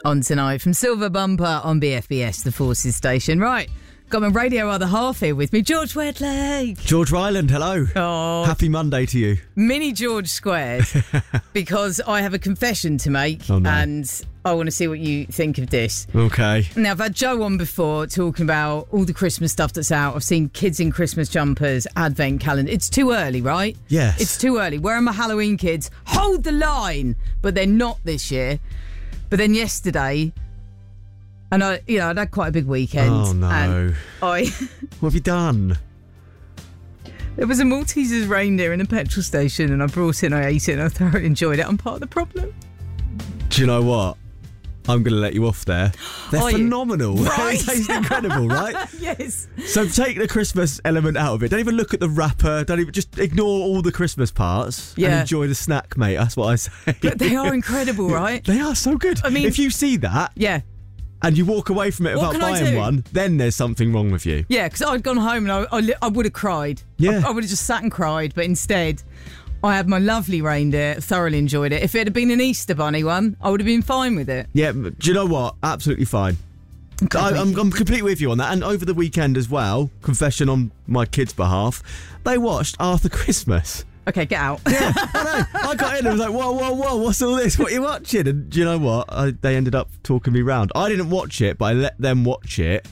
on tonight from Silver Bumper on BFBS, the Forces station. Right, got my radio other half here with me, George Wedlake. George Ryland, hello. Oh, Happy Monday to you. Mini George squared, because I have a confession to make, Oh, no. and I want to see what you think of this. Okay. Now, I've had Joe on before talking about all the Christmas stuff that's out. I've seen kids in Christmas jumpers, advent calendar. It's too early, right? Yes. It's too early. Where are my Halloween kids? Hold the line! But they're not this year. But then yesterday, and I'd had quite a big weekend. Oh, no. And What have you done? there was a Maltesers reindeer in a petrol station, and I brought it and I ate it and I thoroughly enjoyed it. I'm part of the problem. Do you know what? I'm going to let you off there. They're Are you? phenomenal. Right. They taste incredible, right? Yes. So take the Christmas element out of it. Don't even look at the wrapper. Don't even, just ignore all the Christmas parts and Yeah. enjoy the snack, mate. That's what I say. But they are incredible, right? They are so good. I mean- if you see that Yeah. and you walk away from it What without can I buying do? one, then there's something wrong with you. Yeah, because I'd gone home and I would have cried. Yeah. I would have just sat and cried, but instead I had my lovely reindeer, thoroughly enjoyed it. If it had been an Easter bunny one, I would have been fine with it. Yeah, do you know what? Absolutely fine. I'm completely with you on that. And over the weekend as well, confession on my kids' behalf, they watched Arthur Christmas. Okay, get out. Yeah, I know. I got in and was like, whoa, what's all this? What are you watching? And do you know what? They ended up talking me round. I didn't watch it, but I let them watch it.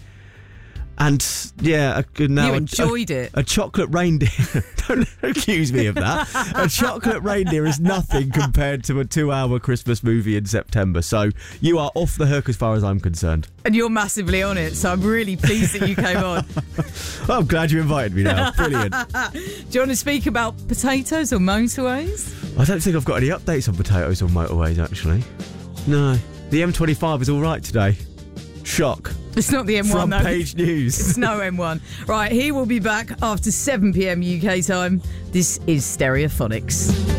And yeah, now You enjoyed it. A chocolate reindeer. Don't accuse me of that. A chocolate reindeer is nothing compared to a 2-hour Christmas movie in September. So you are off the hook as far as I'm concerned. And you're massively on it, so I'm really pleased that you came on. Oh, I'm glad you invited me now. Brilliant. Do you want to speak about potatoes or motorways? I don't think I've got any updates on potatoes or motorways, actually. No. The M25 is all right today. Shock. It's not the M1, Front though. page news. It's no M1. Right, he will be back after 7 p.m. UK time. This is Stereophonics.